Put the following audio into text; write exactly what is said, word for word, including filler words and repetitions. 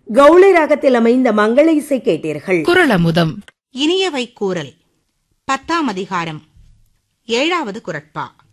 கௌளை ராகத்தில் அமைந்த மங்கள இசை கேட்டீர்கள். குறளமுதம். இனியவை கூறல் பத்தாம் அதிகாரம் ஏழாவது குறட்பா.